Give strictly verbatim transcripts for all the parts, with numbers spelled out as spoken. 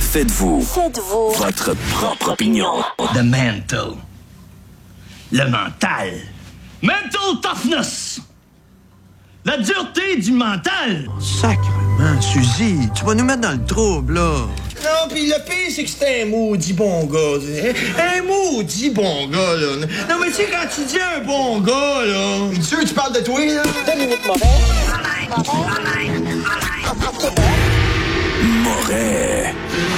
Faites-vous, Faites-vous votre propre opinion. The mental. Le mental. Mental toughness. La dureté du mental. Oh, sacrement, Suzy, tu vas nous mettre dans le trouble, là. Non, pis le pire, c'est que c'était un maudit bon gars. Un maudit bon gars, là. Non, mais tu sais, quand tu dis un bon gars, là... Es-tu sûr que tu parles de toi, là? Dominique Moret.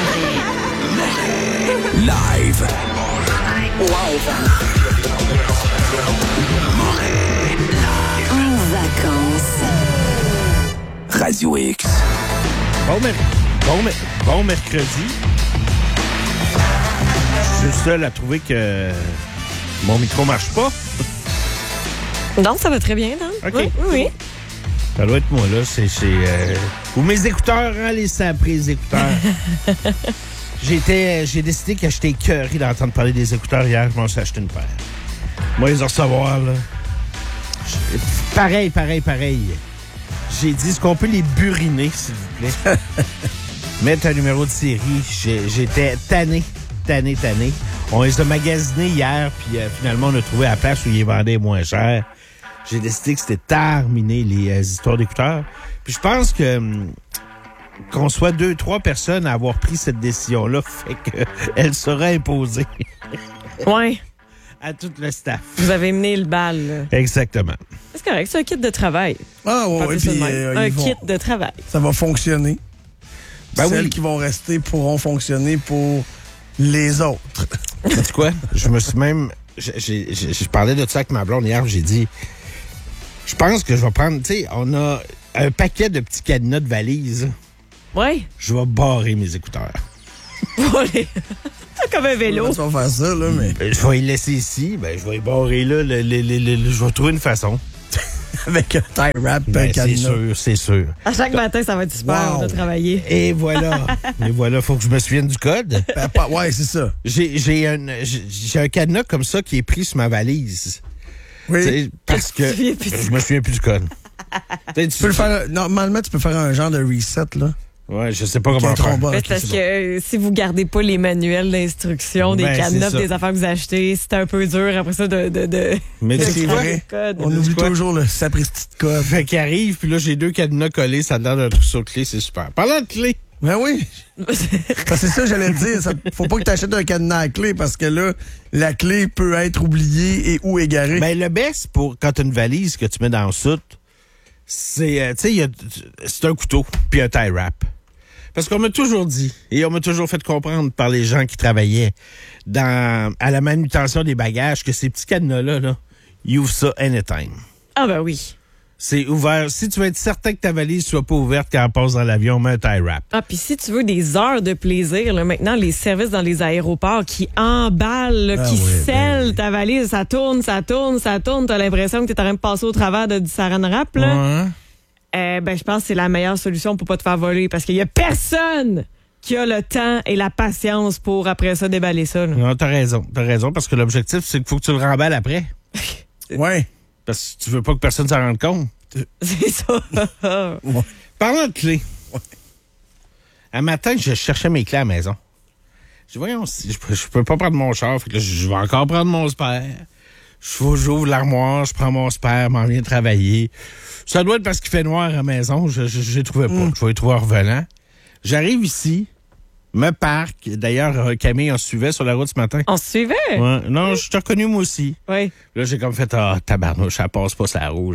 Live. Live. Moret. En vacances. Radio X. Bon, mer- bon, mer- bon mercredi. Je suis seul à trouver que mon micro marche pas. Non, ça va très bien, non? OK. Oui, oui, oui. Ça doit être moi, là. C'est chez... Euh... Ou mes écouteurs, hein, les saprés écouteurs. J'étais, j'ai décidé que j'étais écœuré d'entendre parler des écouteurs hier. Je m'en suis acheté une paire. Moi, les recevoir, là. Je- Pareil, pareil, pareil. J'ai dit, est-ce qu'on peut les buriner, s'il vous plaît? Mettre un numéro de série. J'ai- J'étais tanné, tanné, tanné. On les a magasinés hier, puis euh, finalement, on a trouvé la place où ils les vendaient moins cher. J'ai décidé que c'était terminé, les euh, histoires d'écouteurs. Puis je pense que hum, qu'on soit deux, trois personnes à avoir pris cette décision-là fait qu'elle sera imposée Ouais. à tout le staff. Vous avez mené le bal. là. Exactement. C'est correct, c'est un kit de travail. Ah, ouais, Pas ouais, plus puis de même. euh, un ils vont- kit de travail. ça va fonctionner. Ben Celles oui. qui vont rester pourront fonctionner pour les autres. Sais-tu quoi? Je me suis même... j'ai- j'ai- j'ai- Je parlais de ça avec ma blonde hier, j'ai dit... Je pense que je vais prendre... Tu sais, on a un paquet de petits cadenas de valises. Ouais. Je vais barrer mes écouteurs. C'est comme un vélo. On va faire ça, là, mais Ben, je vais les laisser ici. Ben, je vais les barrer là. Le, le, le, le- je vais trouver une façon. avec un tie wrap, Ben, un c'est cadenas. sûr, c'est sûr. À chaque matin, ça va être super Wow. de travailler. Et voilà. Et voilà, faut que je me souvienne du code. Ben, pas- ouais, c'est ça. J'ai, j'ai, un, j'ai, j'ai un cadenas comme ça qui est pris sur ma valise. Tu Oui. sais, parce Tu te que souviens plus du je me souviens plus du code. Tu sais, Tu peux le faire. Normalement, tu peux faire un genre de reset, là. Ouais, je sais pas comment Avec un faire. trombone. Mais Ok, c'est parce c'est que euh, si vous gardez pas les manuels d'instruction, des Ben, cadenas, c'est ça. des affaires que vous achetez, c'est un peu dur après ça de... de, de... Mais de tu sais faire quoi? le code. On oublie quoi? toujours le sapristi de code. Fait qu'il arrive, puis là, j'ai deux cadenas collés, ça donne un truc sur clé, c'est super. Parlant de clé, Ben oui. Parce que c'est ça, j'allais te dire. Ça, faut pas que tu achètes un cadenas à clé parce que là, la clé peut être oubliée et ou égarée. ben, le best pour quand t'as une valise que tu mets dans le soute, c'est, euh, tu sais, il y a- c'est un couteau, puis un tie wrap. Parce qu'on m'a toujours dit, et on m'a toujours fait comprendre par les gens qui travaillaient dans, à la manutention des bagages, que ces petits cadenas-là, là, ils ouvrent ça anytime. Ah ben oui. C'est ouvert. Si tu veux être certain que ta valise soit pas ouverte quand elle passe dans l'avion, mets un tie wrap. Ah, puis si tu veux des heures de plaisir, là, maintenant, les services dans les aéroports qui emballent, là, Ah qui oui, ben scellent oui. ta valise, ça tourne, ça tourne, ça tourne, t'as l'impression que t'es en train de passer au travers de, du saran wrap, là. Ouais. Euh, ben, je pense que c'est la meilleure solution pour pas te faire voler parce qu'il y a personne qui a le temps et la patience pour, après ça, déballer ça, là. Non, t'as raison. T'as raison, parce que l'objectif, c'est qu'il faut que tu le remballes après. Ouais. Parce que tu veux pas que personne s'en rende compte. C'est ça. Parlant de clés. Un matin, je cherchais mes clés à la maison. Je dis, voyons, si je, peux- je peux pas prendre mon char. Fait que là, je vais encore prendre mon spare. Je- J'ouvre l'armoire, je prends mon spare, m'en viens travailler. Ça doit être parce qu'il fait noir à la maison. Je je les trouvais pas. Mm. Je vais les trouver en revenant. J'arrive ici, me parque. D'ailleurs, euh, Camille, on se suivait sur la route ce matin. On se suivait? Ouais. Non, je t'ai reconnu moi aussi. Oui. Là, j'ai comme fait, ah, tabarnouche, ça passe pas ça rouge.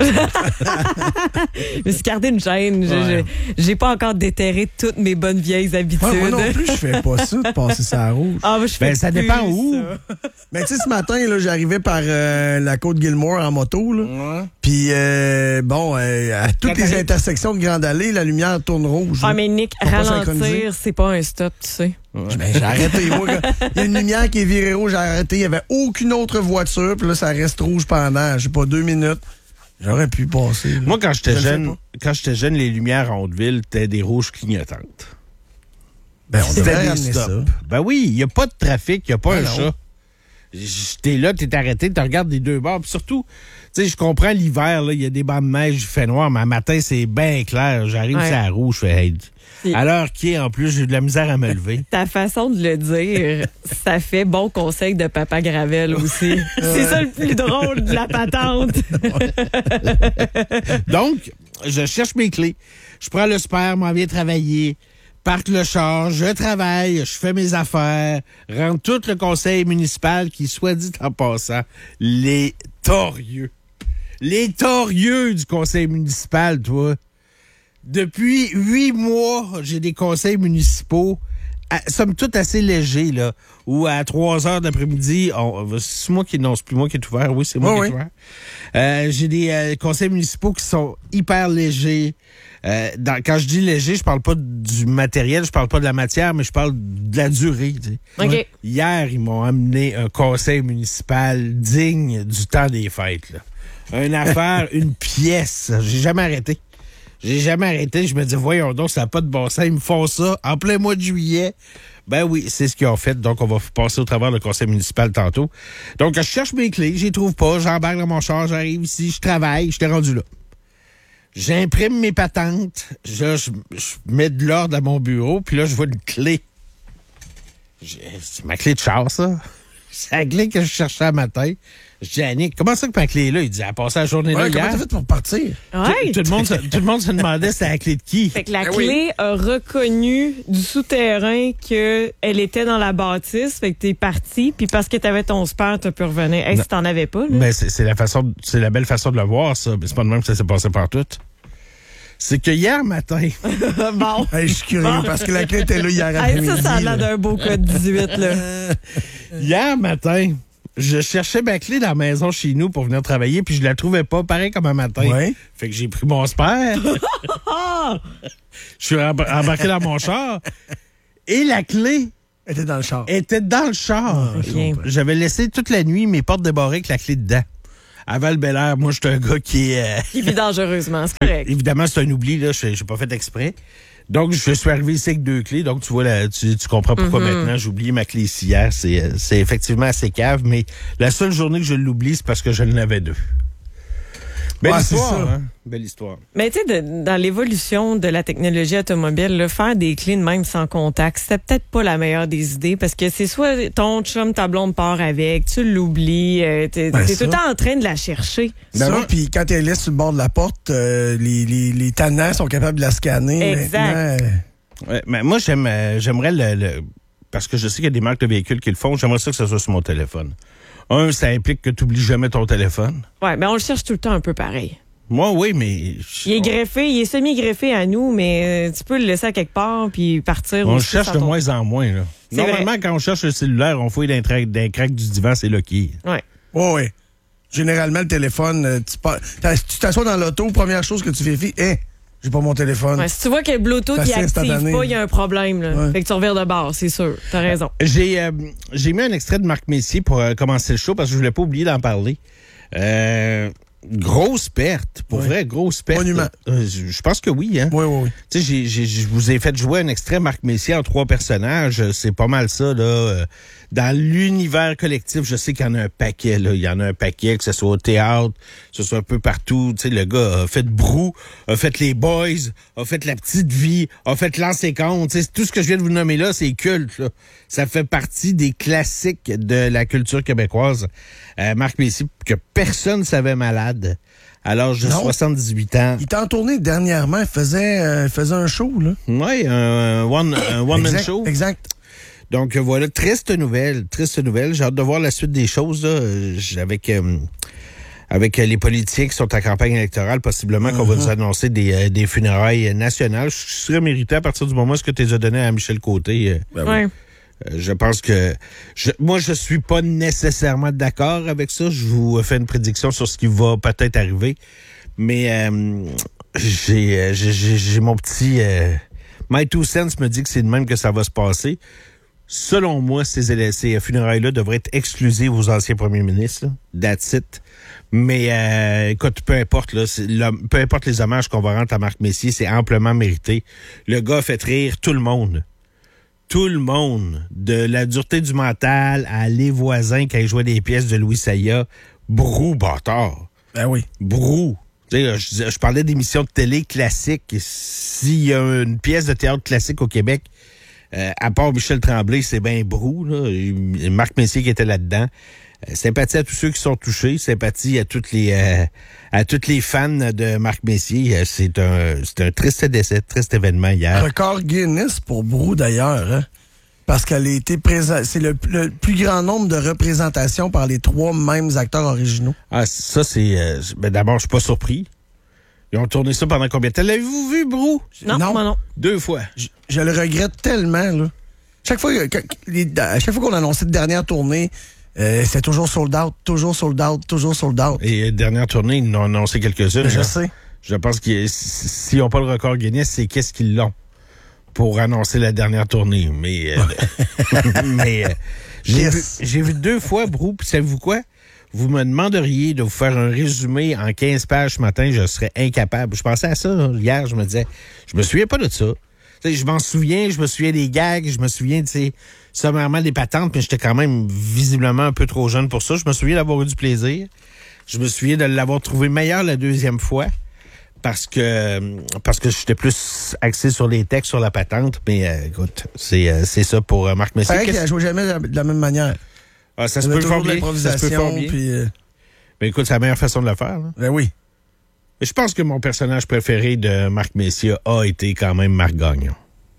Je me suis gardé une chaîne. Je- Ouais. je- J'ai pas encore déterré toutes mes bonnes vieilles habitudes. Ouais, moi non plus, je fais pas ça de passer ça à rouge. Ah, moi, je Ben, fais ça plus dépend où. ça. Mais tu sais, ce matin, là, j'arrivais par euh, la côte Gilmore en moto, là. Ouais. Puis, euh, bon, euh, à toutes Quand les t'arrives- intersections de Grande Allée, la lumière tourne rouge. Ah, là. mais Nick, Faut pas synchroniser. ralentir, c'est pas un stop, tu sais. Ben, j'ai arrêté. Moi, quand il y a une lumière qui est virée rouge, j'ai arrêté. Il n'y avait aucune autre voiture. Puis là, ça reste rouge pendant, je sais pas, deux minutes. J'aurais pu passer. là. Moi, quand j'étais Je le fais jeune, pas. quand j'étais jeune, les lumières en Haute-Ville étaient des rouges clignotantes. Ben, on C'était devrait des ramener stops. ça. Ben oui, il n'y a pas de trafic, il n'y a pas Ben un non. chat. T'es là, t'es arrêté, tu regardes des deux bords. Puis surtout, tu sais, je comprends l'hiver, là, il y a des bancs de neige, il fait noir, mais à matin, c'est bien clair. J'arrive Ouais. sur la roue, je fais hey. À l'heure qui est, en plus, j'ai de la misère à me lever. Ta façon de le dire, ça fait bon conseil de Papa Gravel aussi. C'est ça le plus drôle de la patente. Donc, je cherche mes clés. Je prends le super, m'en viens travailler, parque le char, je travaille, je fais mes affaires, rentre tout le conseil municipal qui, soit dit en passant, les torieux. Les torieux du conseil municipal, toi. Depuis huit mois, j'ai des conseils municipaux, à, somme toute assez légers, là, où à trois heures d'après-midi, on, c'est moi qui, non, c'est plus moi qui est ouvert, oui, c'est moi Oh, qui est oui. ouvert. Euh, j'ai des euh, conseils municipaux qui sont hyper légers. Euh, dans, quand je dis léger, je parle pas du matériel, je parle pas de la matière, mais je parle de la durée. Tu sais. OK. Ouais. Hier, ils m'ont amené un conseil municipal digne du temps des fêtes. Là. Une affaire, une pièce. J'ai jamais arrêté. J'ai jamais arrêté. Je me dis, voyons donc, ça n'a pas de bon sens. Ils me font ça en plein mois de juillet. Ben oui, c'est ce qu'ils ont fait. Donc, on va passer au travers le conseil municipal tantôt. Donc, je cherche mes clés, je les trouve pas. J'embarque dans mon char, j'arrive ici, je travaille, je t'ai rendu là. J'imprime mes patentes. Je, je, je mets de l'ordre à mon bureau, puis là, je vois une clé. J'ai- C'est ma clé de char, ça. C'est la clé que je cherchais un matin. Je dis à Annick, comment ça que ma clé est là? Il dit, elle a passé la journée là Ouais, comment hier. t'as fait pour partir? Ouais. Tout, tout le monde, se- tout le monde se demandait c'était la clé de qui. Fait que la Ben oui. clé a reconnu du souterrain qu'elle était dans la bâtisse. Fait que t'es parti. Puis parce que t'avais ton spare, t'as pu revenir. Hey, si t'en avais pas, là. Ben, c'est, c'est la façon, c'est la belle façon de le voir, ça. Mais c'est pas de même que ça s'est passé partout. C'est que hier matin, bon. Hey, je suis curieux parce que la clé était là hier Hey, après-midi. ça, ça a l'air là. d'un beau code dix-huit, là. hier matin, je cherchais ma clé dans la maison chez nous pour venir travailler, puis je la trouvais pas, pareil comme un matin. Ouais. Fait que j'ai pris mon spare. Je suis emb- embarqué dans mon char. Et la clé Elle était dans le char. était dans le char. Ok. J'avais laissé toute la nuit mes portes débarrées avec la clé dedans. À Val-Bélair, moi, j'étais un gars qui est... euh, Qui vit dangereusement, c'est correct. Évidemment, c'est un oubli, là. Je n'ai pas fait exprès. Donc, je suis arrivé ici avec deux clés. Donc, tu vois, là, tu, tu comprends pourquoi maintenant j'ai oublié ma clé ici hier. C'est, euh, c'est effectivement assez cave, mais la seule journée que je l'oublie, c'est parce que je l'avais deux. Belle Ouais, c'est histoire, ça. hein? Belle histoire. Mais tu sais, de- dans l'évolution de la technologie automobile, là, faire des clés de même sans contact, c'était peut-être pas la meilleure des idées parce que c'est soit ton chum, ta blonde part avec, tu l'oublies, euh, t'es, Ben, t'es ça. tout le temps en train de la chercher. Ça, Ben ouais. puis quand elle laisse sur le bord de la porte, euh, les, les, les tannants sont capables de la scanner. Exact. Maintenant, euh, Ouais, mais moi, j'aime, euh, j'aimerais le, le- parce que je sais qu'il y a des marques de véhicules qui le font, j'aimerais ça que ça soit sur mon téléphone. Un, ça implique que tu n'oublies jamais ton téléphone. Ouais, mais on le cherche tout le temps un peu pareil. Moi, oui, mais... Il est greffé, il est semi-greffé à nous, mais euh, tu peux le laisser à quelque part puis partir On le aussi cherche sans de ton- moins en moins, là. C'est Normalement, quand on cherche le cellulaire, on fouille dans un crack du divan, c'est là qui est. Ouais. ouais, ouais. Généralement, le téléphone, euh, tu, pars- t'as- tu t'assois dans l'auto, première chose que tu vérifies, hé, j'ai pas mon téléphone. Ouais, si tu vois que le Bluetooth C'est il assez active instantané. pas, il y a un problème. Là. Ouais. Fait que tu revires de bord, c'est sûr. T'as raison. J'ai euh, j'ai mis un extrait de Marc Messier pour euh, commencer le show parce que je voulais pas oublier d'en parler. Euh, grosse perte, pour Ouais. vrai, grosse perte. Monument. Euh, je je pense que oui, hein. Oui, oui, oui. Tu sais, j'ai- j'ai- je vous ai fait jouer un extrait Marc Messier en trois personnages. C'est pas mal ça, là. Euh, Dans l'univers collectif, je sais qu'il y en a un paquet, là. Il y en a un paquet, que ce soit au théâtre, que ce soit un peu partout. Tu sais, le gars a fait Brou, a fait Les Boys, a fait La Petite Vie, a fait Lancer Compte. Tu sais, tout ce que je viens de vous nommer là, c'est culte, là. Ça fait partie des classiques de la culture québécoise. Euh, Marc Messier, que personne savait malade à l'âge de Non. soixante-dix-huit ans. Il était en tournée dernièrement, il faisait, euh, il faisait un show, là. Oui, un one, un one-man exact, show. Exact. Donc euh, voilà, triste nouvelle, triste nouvelle. J'ai hâte de voir la suite des choses là, euh, j- avec euh, avec euh, les politiques qui sont en campagne électorale, possiblement qu'on va nous annoncer des, euh, des funérailles nationales. Je serais mérité à partir du moment où ce que tu les as donné à Michel Côté. euh, Ben Ouais. euh, je pense que je, moi je suis pas nécessairement d'accord avec ça. Je vous fais une prédiction sur ce qui va peut-être arriver, mais euh, j'ai, euh, j'ai j'ai j'ai mon petit euh, my two cents me dit que c'est de même que ça va se passer. Selon moi, ces, élè- ces funérailles-là devraient être exclusives aux anciens premiers ministres. Là. That's it. Mais euh, écoute, peu importe, là, c'est le- peu importe les hommages qu'on va rendre à Marc Messier, c'est amplement mérité. Le gars a fait rire tout le monde. tout le monde, de la dureté du mental à Les Voisins quand ils jouaient des pièces de Louis Saya. Brou, bâtard. Ben oui. Brou. Tu sais, je, je parlais d'émissions de télé classiques. S'il y a une pièce de théâtre classique au Québec, euh, à part Michel Tremblay, c'est bien Brou, là. Marc Messier qui était là-dedans. Euh, sympathie à tous ceux qui sont touchés. Sympathie à toutes les euh, à toutes les fans de Marc Messier. Euh, c'est un c'est un triste décès, triste événement hier. Record Guinness pour Brou, d'ailleurs, hein? Parce qu'elle a été présente. C'est le, le plus grand nombre de représentations par les trois mêmes acteurs originaux. Ah, ça, c'est... Euh, ben d'abord, je suis pas surpris. Ils ont tourné ça pendant combien de temps? L'avez-vous vu, Brou? Non, non, moi non. Deux fois. Je, je le regrette tellement, là. Chaque fois, que, les, à chaque fois qu'on annonçait de dernière tournée, euh, c'est toujours sold out, toujours sold out, toujours sold out. Et dernière tournée, ils en ont annoncé quelques-unes. Je là. sais. Je pense que s'ils n'ont pas le record Guinness, c'est qu'est-ce qu'ils l'ont pour annoncer la dernière tournée. Mais, euh, mais euh, j'ai, Yes. vu, j'ai vu deux fois, Brou, puis savez-vous quoi? Vous me demanderiez de vous faire un résumé en quinze pages ce matin, je serais incapable. Je pensais à ça là, hier, je me disais, je me souviens pas de ça. T'sais, je m'en souviens, je me souviens des gags, je me souviens, tu sais, sommairement des patentes, mais j'étais quand même visiblement un peu trop jeune pour ça. Je me souviens d'avoir eu du plaisir. Je me souviens de l'avoir trouvé meilleur la deuxième fois. Parce que parce que j'étais plus axé sur les textes, sur la patente. Mais euh, écoute, c'est, euh, c'est ça pour euh, Marc Messier. C'est vrai qu'il a joué jamais de la, de la même manière. Ah, ça se Il y peut avait toujours fort de bien. Ça se peut fort l'improvisation, bien. puis... Euh, Mais écoute, c'est la meilleure façon de le faire. Là. ben oui. Mais je pense que mon personnage préféré de Marc Messier a été quand même Marc Gagnon.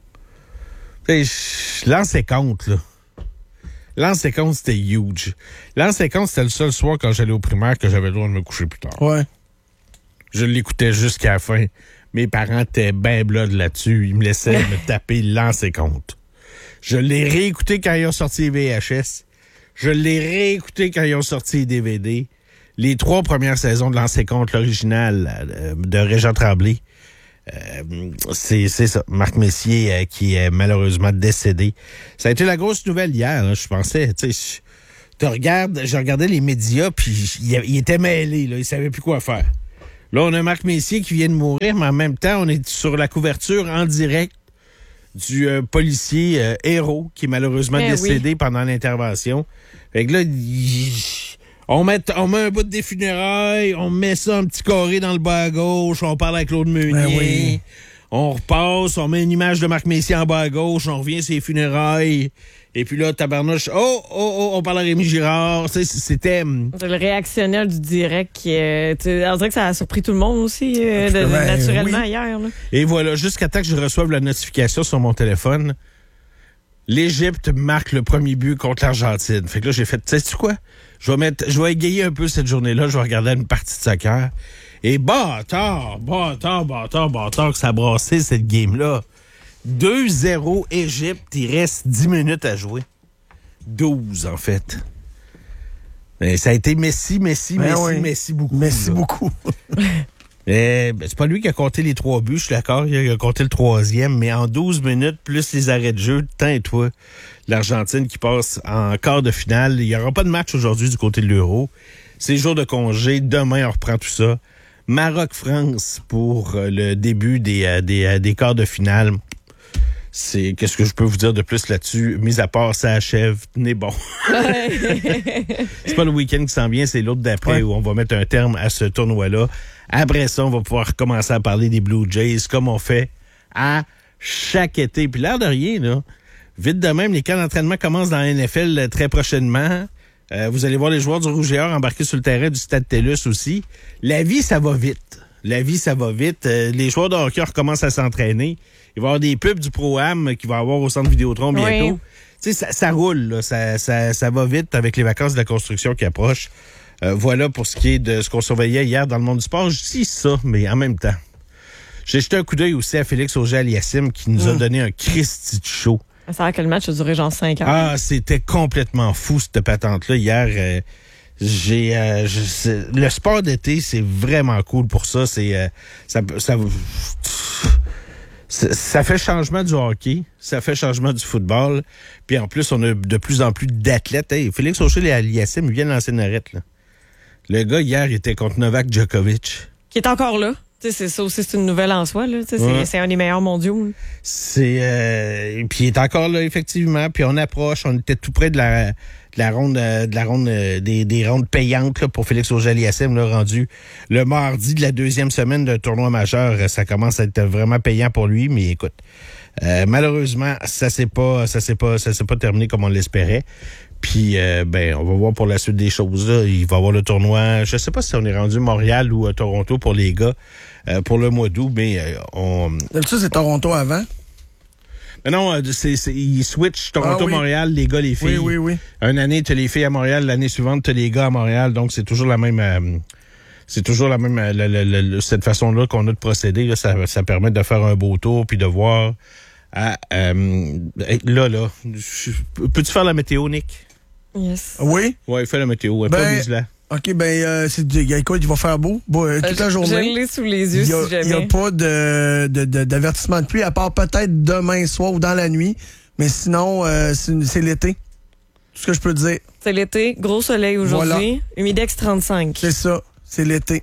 Tu sais, l'an cinquante, là. L'an cinquante, c'était huge. L'an cinquante, c'était le seul soir quand j'allais au primaire que j'avais le droit de me coucher plus tard. Ouais. Je l'écoutais jusqu'à la fin. Mes parents étaient ben blood là-dessus. Ils me laissaient me taper l'an cinquante. Je l'ai réécouté quand ils ont sorti les V H S. Je l'ai réécouté quand ils ont sorti les D V D. Les trois premières saisons de l'an cinquante, l'original euh, de Régent Tremblay. Euh, c'est, c'est ça. Marc Messier euh, qui est malheureusement décédé. Ça a été la grosse nouvelle hier, là, je pensais. Tu sais, je regarde, je regardais les médias, puis il, il était mêlé, là, il savait plus quoi faire. Là, on a Marc Messier qui vient de mourir, mais en même temps, on est sur la couverture en direct du euh, policier euh, Hérault qui est malheureusement Eh décédé oui. pendant l'intervention. Fait que là, il, on, met, on met un bout des funérailles, on met ça un petit carré dans le bas à gauche, on parle avec Claude Meunier. Ben oui. On repasse, on met une image de Marc Messier en bas à gauche, on revient sur les funérailles. Et puis là, tabarnouche, oh, oh, oh, on parle à Rémi Girard. Tu sais, c'était... C'est le réactionnel du direct qui est. tu sais, On dirait que ça a surpris tout le monde aussi, euh, de- de- Ben, naturellement, oui. hier. Là. Et voilà, jusqu'à temps que je reçoive la notification sur mon téléphone, l'Égypte marque le premier but contre l'Argentine. Fait que là, j'ai fait, sais-tu quoi? Je vais mettre, je vais égayer un peu cette journée-là, je vais regarder une partie de soccer. Et bâtard, bâtard, bâtard, bâtard que ça a brassé cette game-là. deux zéro Égypte, il reste dix minutes à jouer. douze, en fait. Mais ça a été Messi, Messi, Ben Messi, oui. Messi beaucoup. Merci là. beaucoup. Mais ben, c'est pas lui qui a compté les trois buts, je suis d'accord, il a compté le troisième, mais en douze minutes, plus les arrêts de jeu, tant et toi, l'Argentine qui passe en quart de finale. Il n'y aura pas de match aujourd'hui du côté de l'Euro. C'est jour de congé, demain on reprend tout ça. Maroc-France pour euh, le début des, euh, des, euh, des quarts de finale. C'est qu'est-ce que je peux vous dire de plus là-dessus, mis à part ça achève, n'est bon. C'est pas le week-end qui s'en vient, c'est l'autre d'après Ouais. où on va mettre un terme à ce tournoi-là. Après ça, on va pouvoir commencer à parler des Blue Jays comme on fait à chaque été. Puis l'air de rien, là, vite de même, les camps d'entraînement commencent dans la N F L très prochainement. Euh, vous allez voir les joueurs du Rouge et Or embarquer sur le terrain du Stade TELUS aussi. La vie, ça va vite. La vie, ça va vite. Euh, les joueurs de hockey recommencent à s'entraîner. Il va y avoir des pubs du Pro-Am qu'il va y avoir au centre Vidéotron bientôt. Oui. Tu sais, ça, ça roule, là. Ça, ça, ça va vite avec les vacances de la construction qui approchent. Euh, voilà pour ce qui est de ce qu'on surveillait hier dans le monde du sport. Je dis ça, mais en même temps, j'ai jeté un coup d'œil aussi à Félix Auger-Aliassime qui nous a Mm. donné un Christy de show. Ça a que le match a duré genre cinq heures. Ah, c'était complètement fou, cette patente-là. Hier, euh, j'ai... euh, je- c'est- le sport d'été, c'est vraiment cool pour ça. C'est... euh, ça, ça, ça, ça fait changement du hockey, ça fait changement du football. Puis en plus, on a de plus en plus d'athlètes. Hey, Félix Auger-Aliassime, il vient de lancer une arrête, là. Le gars, hier, il était contre Novak Djokovic. Qui est encore là. Tu sais, c'est ça aussi, c'est une nouvelle en soi, là. Tu sais, Ouais. c'est, c'est un des meilleurs mondiaux. Là. C'est euh, puis il est encore là effectivement, puis on approche, on était tout près de la de la ronde euh, de la ronde euh, des, des rondes payantes là, pour Félix Auger-Aliassime, là, rendu le mardi de la deuxième semaine d'un tournoi majeur, ça commence à être vraiment payant pour lui, mais écoute, euh, malheureusement, ça s'est pas ça s'est pas ça s'est pas terminé comme on l'espérait. Puis, euh, ben, on va voir pour la suite des choses. Là. Il va y avoir le tournoi. Je sais pas si on est rendu Montréal ou à Toronto pour les gars euh, pour le mois d'août, mais euh, on. D'habitude, c'est Toronto avant. Mais non, euh, c'est, c'est, ils switchent Toronto-Montréal, ah, oui. Les gars, les filles. Oui, oui, oui. Une année, tu as les filles à Montréal, l'année suivante, tu as les gars à Montréal. Donc, c'est toujours la même. Euh, c'est toujours la même. Euh, le, le, le, cette façon-là qu'on a de procéder. Là, ça, ça permet de faire un beau tour puis de voir. À, euh, là, là. Peux-tu faire la météo, Nick? Yes. Oui? Oui, fais la météo. Ben, pas mise là. OK, ben, euh, c'est, écoute, il va faire beau, beau euh, toute euh, la journée. Je l'ai sous les yeux, il y a, si jamais. Il n'y a pas de, de, de, d'avertissement de pluie, à part peut-être demain soir ou dans la nuit. Mais sinon, euh, c'est, c'est l'été. Tout ce que je peux te dire. C'est l'été, gros soleil aujourd'hui, voilà. Humidex trente-cinq. C'est ça, c'est l'été.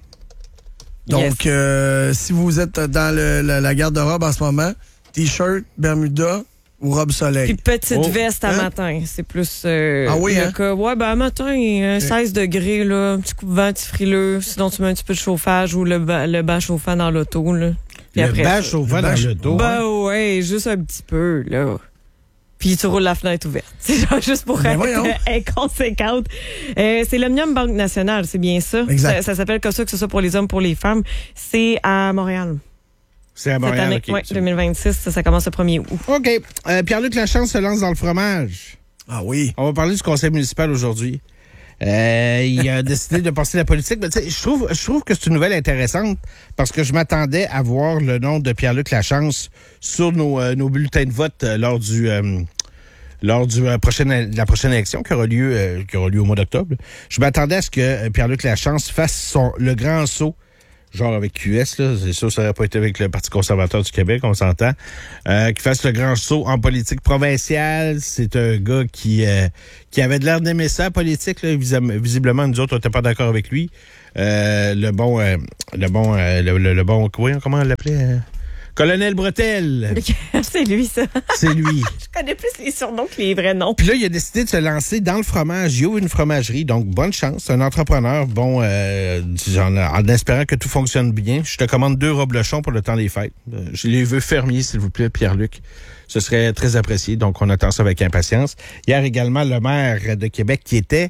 Donc, yes. euh, si vous êtes dans le, la, la garde-robe en ce moment, T-shirt, Bermuda ou robe soleil. Puis petite oh. veste à hein? matin. C'est plus... Euh, ah oui, hein? Que, ouais, ben à matin, euh, seize degrés, là, un petit coup de vent, un petit frileux. Sinon, tu mets un petit peu de chauffage ou le, ba- le bas chauffant dans l'auto, là. Puis le après, bas chauffant dans l'auto? Ben ouais, juste un petit peu, là. Puis tu roules la fenêtre ouverte. C'est genre juste pour ben être voyons. inconséquente. Euh, c'est l'Omnium Banque Nationale, c'est bien ça? Exact. Ça, ça s'appelle comme ça, que ce soit pour les hommes, pour les femmes. C'est à Montréal. C'est à Montréal, cette année, okay, oui, deux mille vingt-six, ça, ça commence le premier août. OK. Euh, Pierre-Luc Lachance se lance dans le fromage. Ah oui. On va parler du conseil municipal aujourd'hui. Euh, il a décidé de passer la politique. Mais je trouve, je trouve que c'est une nouvelle intéressante parce que je m'attendais à voir le nom de Pierre-Luc Lachance sur nos, euh, nos bulletins de vote euh, lors du... Euh, lors du euh, prochaine, de la prochaine élection qui aura lieu, euh, qui aura lieu au mois d'octobre. Je m'attendais à ce que euh, Pierre-Luc Lachance fasse son, le grand saut, genre avec Q S, là, c'est sûr, ça n'aurait pas été avec le Parti conservateur du Québec, on s'entend, euh, qu'il fasse le grand saut en politique provinciale. C'est un gars qui euh, qui avait de l'air d'aimer ça, politique, là. Visiblement, nous autres, on n'était pas d'accord avec lui. Euh, le bon, euh, le bon, euh, le, le, le bon, oui, comment on l'appelait? Euh? Colonel Bretel. C'est lui, ça. C'est lui. Je connais plus les surnoms que les vrais noms. Puis là, il a décidé de se lancer dans le fromage. Il ouvre une fromagerie, donc bonne chance. C'est un entrepreneur, bon, euh, en, en espérant que tout fonctionne bien. Je te commande deux reblochons pour le temps des fêtes. Je les veux fermiers, s'il vous plaît, Pierre-Luc. Ce serait très apprécié, donc on attend ça avec impatience. Hier également, le maire de Québec qui était...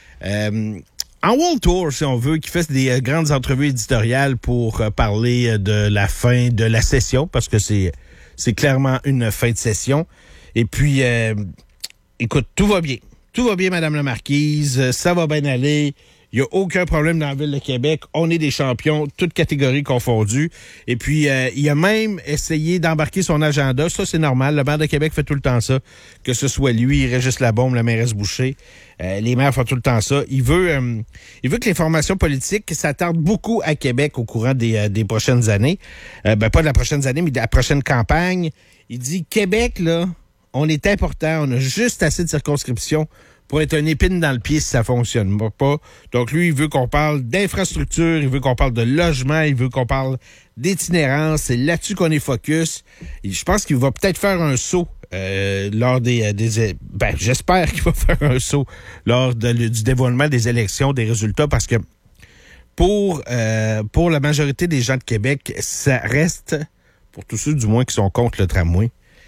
Euh, en World Tour, si on veut, qui fait des euh, grandes entrevues éditoriales pour euh, parler euh, de la fin de la session, parce que c'est c'est clairement une fin de session. Et puis, euh, écoute, tout va bien. Tout va bien, Madame la Marquise. Ça va bien aller. Il n'y a aucun problème dans la Ville de Québec. On est des champions, toutes catégories confondues. Et puis, euh, il a même essayé d'embarquer son agenda. Ça, c'est normal. Le maire de Québec fait tout le temps ça. Que ce soit lui, Régis Labaume, la mairesse Boucher. Euh, les maires font tout le temps ça. Il veut, euh, il veut que les formations politiques s'attardent beaucoup à Québec au courant des, euh, des prochaines années. Euh, ben, pas de la prochaine année, mais de la prochaine campagne. Il dit, Québec, là, on est important. On a juste assez de circonscriptions pour être une épine dans le pied si ça fonctionne pas. Donc, lui, il veut qu'on parle d'infrastructure, il veut qu'on parle de logement, il veut qu'on parle d'itinérance. C'est là-dessus qu'on est focus. Et je pense qu'il va peut-être faire un saut euh, lors des... des ben, j'espère qu'il va faire un saut lors de, du dévoilement des élections, des résultats, parce que pour, euh, pour la majorité des gens de Québec, ça reste, pour tous ceux du moins qui sont contre le tramway,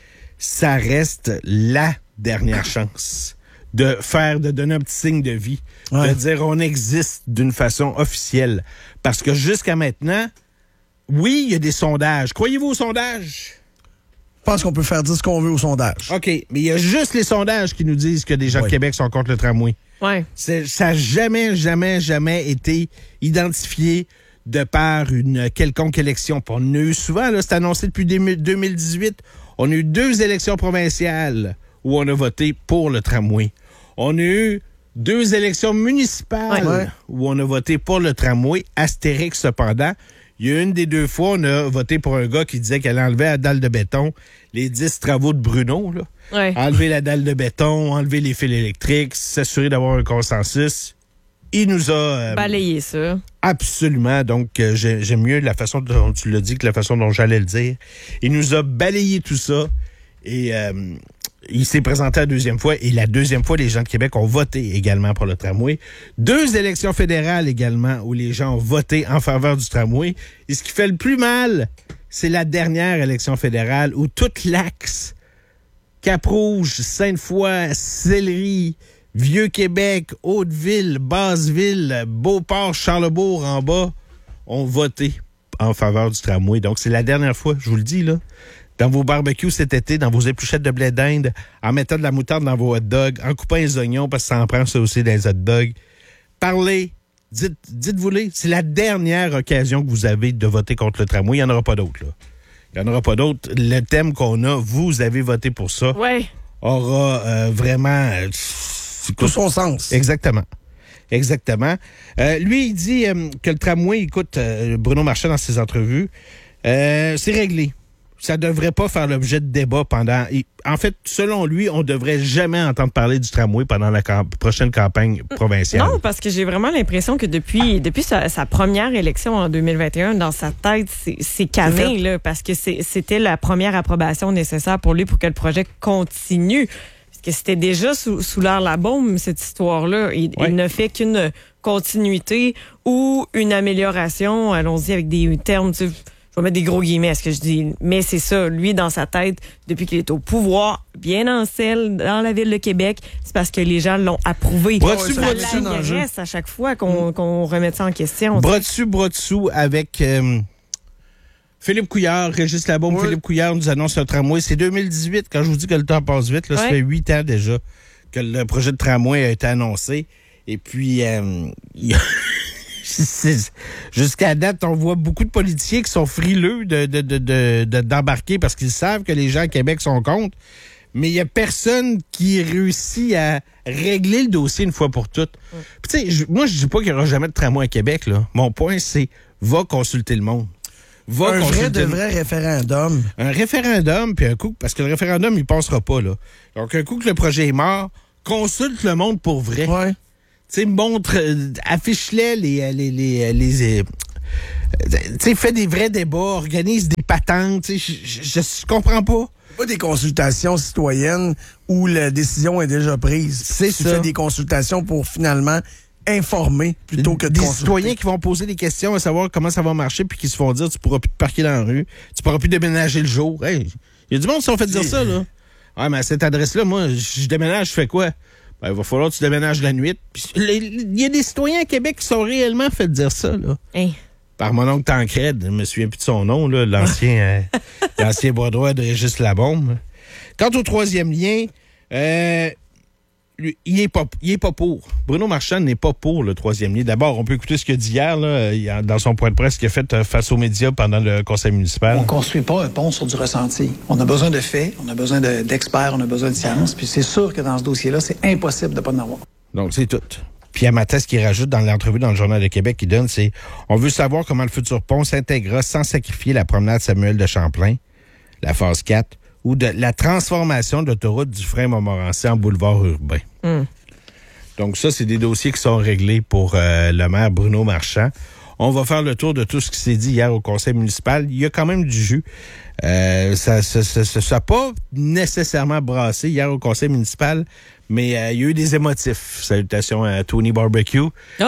ça reste la dernière chance de faire, de donner un petit signe de vie, ouais. De dire on existe d'une façon officielle. Parce que jusqu'à maintenant, oui, il y a des sondages. Croyez-vous aux sondages? Je pense qu'on peut faire dire ce qu'on veut aux sondages. OK, mais il y a juste les sondages qui nous disent que des gens oui. de Québec sont contre le tramway. Ouais. C'est, ça n'a jamais, jamais, jamais été identifié de par une quelconque élection. Puis on a eu souvent, là, c'est annoncé depuis deux mille dix-huit, on a eu deux élections provinciales où on a voté pour le tramway. On a eu deux élections municipales ouais. où on a voté pour le tramway. Astérix, cependant, il y a une des deux fois, on a voté pour un gars qui disait qu'elle enlevait la dalle de béton les dix travaux de Bruno. Là. Ouais. Enlever la dalle de béton, enlever les fils électriques, s'assurer d'avoir un consensus. Il nous a... Euh, balayé ça. Absolument. Donc, euh, j'ai, j'aime mieux la façon dont tu l'as dit que la façon dont j'allais le dire. Il nous a balayé tout ça et euh, il s'est présenté la deuxième fois. Et la deuxième fois, les gens de Québec ont voté également pour le tramway. Deux élections fédérales également où les gens ont voté en faveur du tramway. Et ce qui fait le plus mal, c'est la dernière élection fédérale où toute l'axe, Cap-Rouge, Sainte-Foy, Sillery, Vieux-Québec, Haute-Ville, Basse-Ville, Beauport, Charlesbourg en bas ont voté en faveur du tramway. Donc, c'est la dernière fois, je vous le dis, là, dans vos barbecues cet été, dans vos épluchettes de blé d'Inde, en mettant de la moutarde dans vos hot dogs, en coupant les oignons, parce que ça en prend ça aussi dans les hot dogs. Parlez, dites, dites-vous-les, c'est la dernière occasion que vous avez de voter contre le tramway. Il n'y en aura pas d'autres, là. Il n'y en aura pas d'autres. Le thème qu'on a, vous avez voté pour ça, ouais. aura euh, vraiment... Euh, tout son sens. Exactement. Exactement. Euh, lui, il dit euh, que le tramway, écoute, euh, Bruno Marchand dans ses entrevues, euh, c'est réglé. Ça devrait pas faire l'objet de débat pendant... En fait, selon lui, on devrait jamais entendre parler du tramway pendant la camp- prochaine campagne provinciale. Non, parce que j'ai vraiment l'impression que depuis depuis sa, sa première élection en deux mille vingt et un, dans sa tête, c'est, c'est cané, là, parce que c'est, c'était la première approbation nécessaire pour lui pour que le projet continue. Parce que c'était déjà sous, sous l'air la bombe, cette histoire-là. Il, ouais. il ne fait qu'une continuité ou une amélioration, allons-y avec des termes... Tu sais, je vais mettre des gros guillemets à ce que je dis, mais c'est ça. Lui, dans sa tête, depuis qu'il est au pouvoir, bien en selle, dans la ville de Québec, c'est parce que les gens l'ont approuvé. Bras dessus, bras ça l'agresse à chaque fois qu'on, qu'on remet ça en question. Bras dessus, bras dessous avec euh, Philippe Couillard, Régis Labaume. Oui. Philippe Couillard nous annonce le tramway. C'est deux mille dix-huit, quand je vous dis que le temps passe vite, là, ouais. ça fait huit ans déjà que le projet de tramway a été annoncé. Et puis, euh, il y a... C'est, jusqu'à date, on voit beaucoup de politiciens qui sont frileux de, de, de, de, de, d'embarquer parce qu'ils savent que les gens à Québec sont contre. Mais il n'y a personne qui réussit à régler le dossier une fois pour toutes. Mm. Puis tu sais, moi, je dis pas qu'il n'y aura jamais de tramway à Québec, là. Mon point, c'est va consulter le monde. Va un consulter vrai de vrai référendum. Un référendum, puis un coup, parce que le référendum, il passera pas, là. Donc, un coup que le projet est mort, consulte le monde pour vrai. Ouais. Tu sais, montre, euh, affiche-les les, les, les, les, euh, tu sais, fais des vrais débats, organise des patentes, tu sais, je, je, je comprends pas. Pas des consultations citoyennes où la décision est déjà prise. C'est tu ça. fais des consultations pour finalement informer plutôt que de des consulter. Citoyens qui vont poser des questions à savoir comment ça va marcher puis qui se font dire tu pourras plus te parquer dans la rue, tu pourras plus déménager le jour. Hey, il y a du monde qui sont fait dire ça, là. Ouais, mais à cette adresse-là, moi, je déménage, je fais quoi? Ben, il va falloir que tu déménages la nuit. Il y a des citoyens à Québec qui sont réellement fait dire ça, là. Hey. Par mon oncle Tancred, je me souviens plus de son nom, là, l'ancien, euh, l'ancien bras droit de Régis Labaume. Quant au troisième lien, euh, lui, il est pas, il est pas pour. Bruno Marchand n'est pas pour le troisième lien. D'abord, on peut écouter ce qu'il a dit hier, là, dans son point de presse qu'il a fait face aux médias pendant le conseil municipal. On ne construit pas un pont sur du ressenti. On a besoin de faits, on a besoin de, d'experts, on a besoin de science. Puis c'est sûr que dans ce dossier-là, c'est impossible de ne pas en avoir. Donc, c'est tout. Puis à Mathès, ce qu'il rajoute dans l'entrevue dans le Journal de Québec, il donne, c'est « On veut savoir comment le futur pont s'intégrera sans sacrifier la promenade Samuel de Champlain, la phase quatre, ou de la transformation de l'autoroute du frein Montmorency en boulevard urbain. Mm. » Donc ça, c'est des dossiers qui sont réglés pour euh, le maire Bruno Marchand. On va faire le tour de tout ce qui s'est dit hier au conseil municipal. Il y a quand même du jus. Euh, ça n'a ça, ça, ça, ça pas nécessairement brassé hier au conseil municipal, mais euh, il y a eu des émotifs. Salutations à Tony Barbecue. Oh.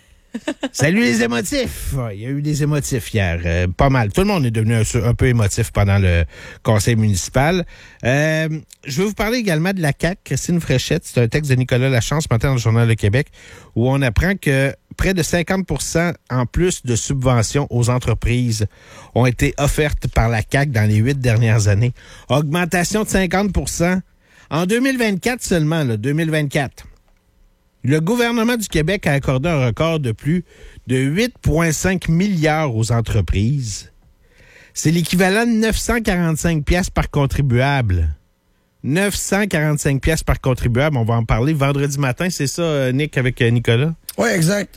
Salut les émotifs! Ouais, il y a eu des émotifs hier. Euh, pas mal. Tout le monde est devenu un, un peu émotif pendant le conseil municipal. Euh, je vais vous parler également de la C A Q. Christine Fréchette, c'est un texte de Nicolas Lachance ce matin dans le Journal de Québec, où on apprend que près de cinquante pour cent en plus de subventions aux entreprises ont été offertes par la C A Q dans les huit dernières années. Augmentation de cinquante pour cent. En deux mille vingt-quatre seulement, là, deux mille vingt-quatre. Le gouvernement du Québec a accordé un record de plus de huit virgule cinq milliards aux entreprises. C'est l'équivalent de neuf cent quarante-cinq piastres par contribuable. neuf cent quarante-cinq piastres par contribuable. On va en parler vendredi matin, c'est ça, Nick, avec Nicolas? Oui, exact.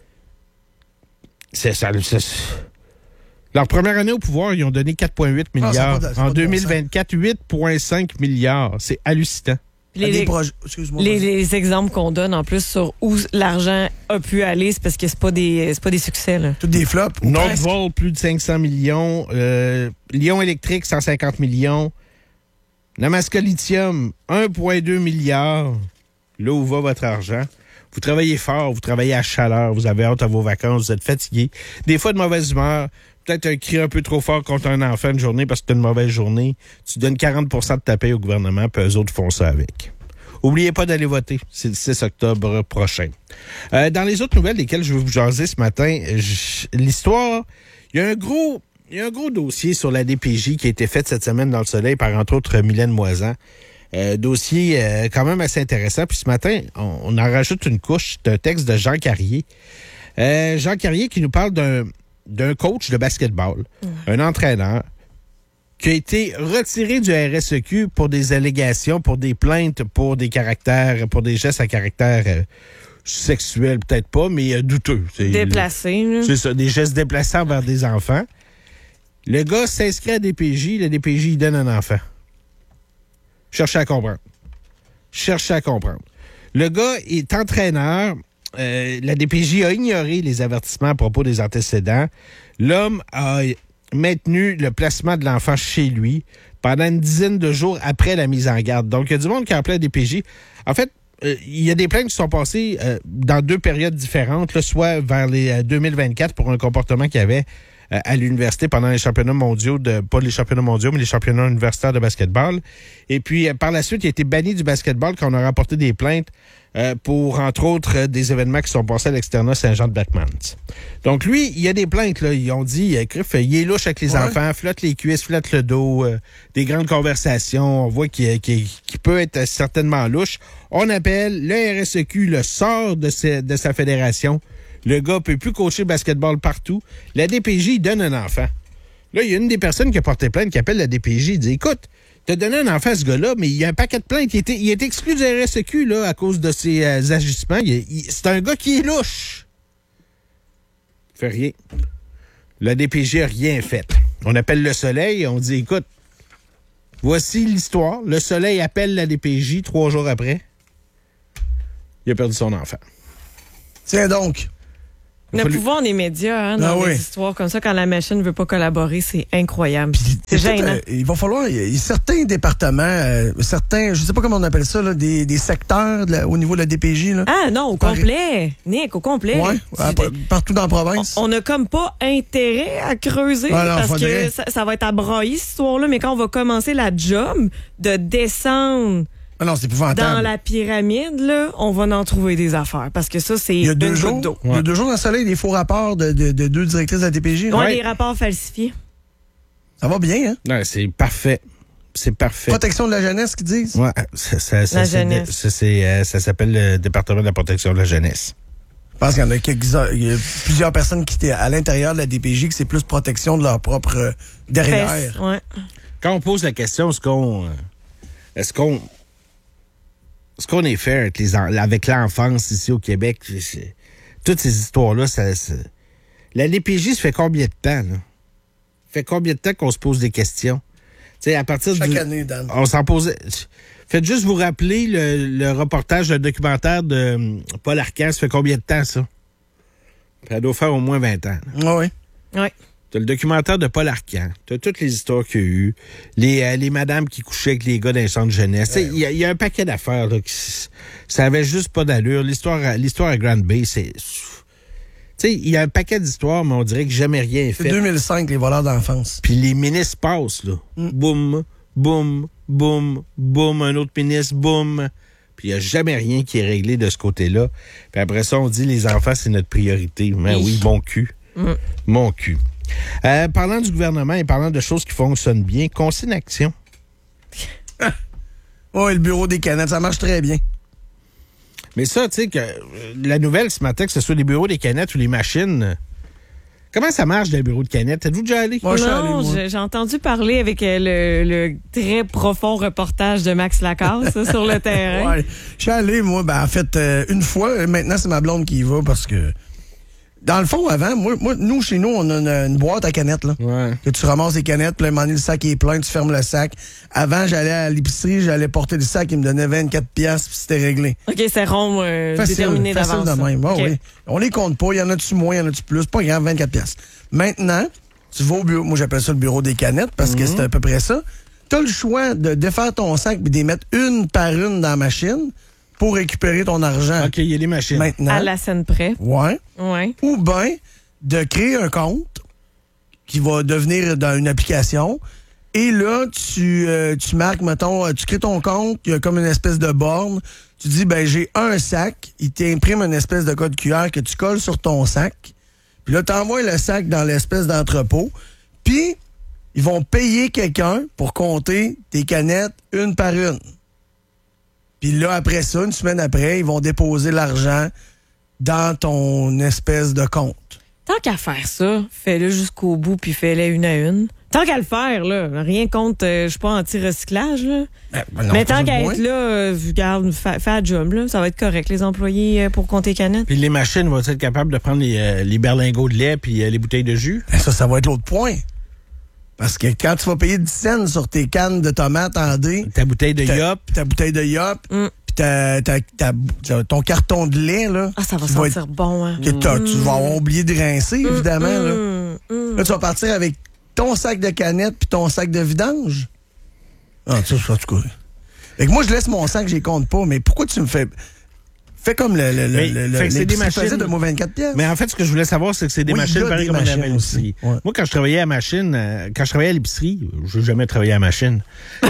C'est ça. C'est... Leur première année au pouvoir, ils ont donné quatre virgule huit milliards. Ah, de, en deux mille vingt-quatre, huit virgule cinq milliards. C'est hallucinant. Les, des les, projets. Excuse-moi. les, les exemples qu'on donne en plus sur où l'argent a pu aller, c'est parce que c'est pas des c'est pas des succès là. Toutes des flops. Nordvolt, plus de cinq cents millions. Euh, Lyon Électrique, cent cinquante millions. Namaska Lithium, un virgule deux milliard. Là où va votre argent. Vous travaillez fort, vous travaillez à chaleur, vous avez hâte à vos vacances, vous êtes fatigué. Des fois de mauvaise humeur, peut-être un cri un peu trop fort contre un enfant une journée parce que tu as une mauvaise journée. Tu donnes quarante pour cent de ta paye au gouvernement, puis eux autres font ça avec. Oubliez pas d'aller voter. C'est le six octobre prochain. Euh, dans les autres nouvelles desquelles je vais vous jaser ce matin, je, l'histoire, il y a un gros... Il y a un gros dossier sur la D P J qui a été fait cette semaine dans le Soleil par, entre autres, Mylène Moisan. Euh, dossier euh, quand même assez intéressant. Puis ce matin, on, on en rajoute une couche. C'est un texte de Jean Carrier. Euh, Jean Carrier qui nous parle d'un, d'un coach de basketball, mmh. un entraîneur, qui a été retiré du R S E Q pour des allégations, pour des plaintes, pour des caractères, pour des gestes à caractère euh, sexuel, peut-être pas, mais euh, douteux. C'est, Déplacé. Le, c'est ça, des gestes déplacés envers des enfants. Le gars s'inscrit à D P J, le D P J, il donne un enfant. Cherchez à comprendre. Cherchez à comprendre. Le gars est entraîneur. Euh, la D P J a ignoré les avertissements à propos des antécédents. L'homme a maintenu le placement de l'enfant chez lui pendant une dizaine de jours après la mise en garde. Donc, il y a du monde qui a appelé la D P J. En fait, euh, il y a des plaintes qui sont passées euh, dans deux périodes différentes, là, soit vers les euh, deux mille vingt-quatre pour un comportement qu'il y avait à l'université pendant les championnats mondiaux, de pas les championnats mondiaux, mais les championnats universitaires de basketball. Et puis, par la suite, il a été banni du basketball quand on a rapporté des plaintes euh, pour, entre autres, euh, des événements qui sont passés à l'externat Saint-Jean-de-Beckmans. Donc, lui, il y a des plaintes, là. Ils ont dit, euh, Criff, il est louche avec les ouais. enfants, flotte les cuisses, flotte le dos, euh, des grandes conversations. On voit qu'il, qu'il, qu'il peut être certainement louche. On appelle, le R S E Q le sort de, ses, de sa fédération. Le gars peut plus coacher le basketball partout. La D P J donne un enfant. Là, il y a une des personnes qui a porté plainte qui appelle la D P J et dit, écoute, t'as donné un enfant à ce gars-là, mais il y a un paquet de plaintes. Il était, il est exclu du R S E Q là, à cause de ses euh, agissements. Il, il, c'est un gars qui est louche. Il fait rien. La D P J a rien fait. On appelle le Soleil et on dit, écoute, voici l'histoire. Le Soleil appelle la D P J trois jours après. Il a perdu son enfant. Tiens donc. Le fallu... pouvoir des médias, hein, dans ah des oui. histoires comme ça, quand la machine ne veut pas collaborer, c'est incroyable. Puis, c'est gênant. Euh, il va falloir, il y a certains départements, euh, certains, je sais pas comment on appelle ça, là, des, des secteurs de la, au niveau de la D P J. Là. Ah non, au Paris. Complet. Nick, au complet. Oui, partout dans la province. On n'a comme pas intérêt à creuser ah, non, parce faudrait... que ça, ça va être à brailler, cette histoire-là, mais quand on va commencer la job de descendre... Ah non, c'est épouvantable. Dans la pyramide, là, on va en trouver des affaires. Parce que ça, c'est une deux jours, goutte d'eau. Ouais. Il y a deux jours dans le Soleil, des faux rapports de, de, de deux directrices de la D P J. Oui, ouais. Des rapports falsifiés. Ça va bien, hein? Non, c'est parfait. C'est parfait. Protection de la jeunesse, qu'ils disent? Oui, ça, ça, ça, la c'est, jeunesse. Ça, c'est, euh, ça s'appelle le département de la protection de la jeunesse. Je pense qu'il y en a, quelques, il y a plusieurs personnes qui étaient à l'intérieur de la D P J que c'est plus protection de leur propre euh, derrière. Fesse, ouais. Quand on pose la question, est-ce qu'on... Est-ce qu'on... Ce qu'on est fait avec, les en- avec l'enfance ici au Québec, c'est, c'est, toutes ces histoires-là, ça, ça, la D P J, ça fait combien de temps, là? Ça fait combien de temps qu'on se pose des questions? Tu sais, à partir Chaque du, année, Dan. On s'en posait... Faites juste vous rappeler le, le reportage, le documentaire de um, Paul Arcand, ça fait combien de temps, ça? Ça doit faire au moins vingt ans. Ah oui. Oui. T'as le documentaire de Paul Arcand. T'as toutes les histoires qu'il y a eu. Les, euh, les madames qui couchaient avec les gars dans les centres de jeunesse. Il ouais. y, y a un paquet d'affaires là, qui ça avait juste pas d'allure. L'histoire, l'histoire à Grand Bay, c'est... Tu sais, il y a un paquet d'histoires, mais on dirait que jamais rien est fait. C'est deux mille cinq, les voleurs d'enfance. Puis les ministres passent, là. Mm. Boum, boum, boum, boum, un autre ministre, boum. Puis il n'y a jamais rien qui est réglé de ce côté-là. Puis après ça, on dit les enfants, c'est notre priorité. Mais oui, mon cul. Mm. Mon cul. Euh, parlant du gouvernement et parlant de choses qui fonctionnent bien, Consigne Action. Oui, le bureau des canettes, ça marche très bien. Mais ça, tu sais, que la nouvelle ce matin, que ce soit les bureaux des canettes ou les machines, comment ça marche, les bureaux de canettes? Êtes-vous déjà allé? Moi, non, allé, j'ai, j'ai entendu parler avec le, le très profond reportage de Max Lacasse sur le terrain. Ouais, je suis allé, moi, ben, en fait, euh, une fois. Maintenant, c'est ma blonde qui y va parce que dans le fond, avant, moi, moi, nous, chez nous, on a une, une boîte à canettes, là. Ouais. Que tu ramasses les canettes, puis à un moment donné, le sac est plein, tu fermes le sac. Avant, j'allais à l'épicerie, j'allais porter le sac, ils me donnaient vingt-quatre piastres, puis c'était réglé. OK, c'est rond euh, Facile, déterminé facile d'avance. de même. Ah, OK. oui. On les compte pas, il y en a-tu moins, il y en a-tu plus, pas grave, vingt-quatre piastres. Maintenant, tu vas au bureau, moi j'appelle ça le bureau des canettes, parce que c'est à peu près ça. Tu as le choix de défaire ton sac, puis de les mettre une par une dans la machine pour récupérer ton argent. OK, il y a des machines. Maintenant. À la scène près. Ouais. Ouais. Ou bien de créer un compte qui va devenir dans une application. Et là, tu, euh, tu marques, mettons, tu crées ton compte, il y a comme une espèce de borne. Tu dis, ben j'ai un sac, il t'imprime une espèce de code Q R que tu colles sur ton sac. Puis là, tu envoies le sac dans l'espèce d'entrepôt. Puis, ils vont payer quelqu'un pour compter tes canettes une par une. Puis là, après ça, une semaine après, ils vont déposer l'argent dans ton espèce de compte. Tant qu'à faire ça, fais-le jusqu'au bout puis fais-le une à une. Tant qu'à le faire, là, rien contre, euh, je suis pas anti-recyclage, là. Ben, ben non, Mais pas tant ça qu'à de être moins. là, euh, regarde, fais fais la job, là. Ça va être correct, les employés, euh, pour compter canettes. Puis les machines vont être capables de prendre les, euh, les berlingots de lait puis euh, les bouteilles de jus. Ben ça, ça va être l'autre point. Parce que quand tu vas payer dix cents sur tes cannes de tomates en D, Ta bouteille de ta, yop. ta bouteille de yop, Mm. puis ta, ta, ta- ta- ton carton de lait, là. Ah, ça va qui sentir être- bon, hein. que t'as- Tu vas avoir oublié de rincer, évidemment. Là. Mm, mm. Là, tu vas partir avec ton sac de canettes puis ton sac de vidange. Ah, ça, ça, en tout cas. Fait que moi, je laisse mon sac, je les compte pas, mais pourquoi tu me fais... Fais comme le, le, Mais, le, le, fait que c'est des l'épicerie faisait machines. de moi vingt-quatre pièces. Mais en fait, ce que je voulais savoir, c'est que c'est des Oui, il machines y a pareilles des comme on avait machines ici. aussi, ouais. Moi, quand je travaillais à la machine, euh, quand je travaillais à l'épicerie, je n'ai jamais travaillé à la machine. Quand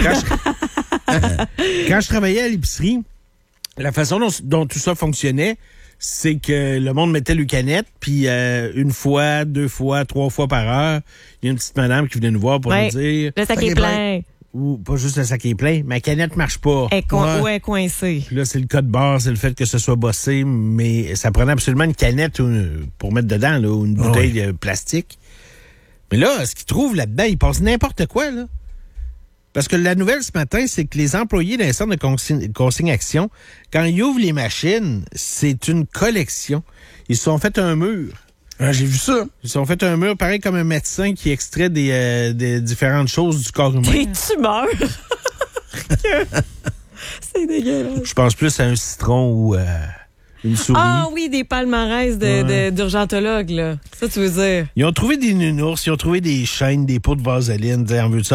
je, quand je travaillais à l'épicerie, la façon dont, dont tout ça fonctionnait, c'est que le monde mettait le canette, puis euh, une fois, deux fois, trois fois par heure, il y a une petite madame qui venait nous voir pour Ouais. nous dire, Le sac Sac est est plein. ou pas juste le sac est plein, ma canette marche pas. Elle est coin- Ouais. ouais, coincée. Puis là, c'est le code barre, c'est le fait que ce soit bossé, mais ça prenait absolument une canette ou une- pour mettre dedans, là, ou une Ah bouteille de plastique. Mais là, ce qu'ils trouvent là-dedans, ils passent n'importe quoi, là. Parce que la nouvelle ce matin, c'est que les employés d'un centre de consigne, consigne-action, quand ils ouvrent les machines, c'est une collection. Ils se sont fait un mur. Ah, j'ai vu ça. Ils se sont fait un mur, pareil comme un médecin qui extrait des, euh, des différentes choses du corps humain. Des tumeurs. C'est dégueulasse. Je pense plus à un citron ou euh, une souris. Ah oui, des palmarès de, Ouais. de- d'urgentologues, là. Ça, tu veux dire? Ils ont trouvé des nounours, ils ont trouvé des chaînes, des pots de vaseline, en veux-tu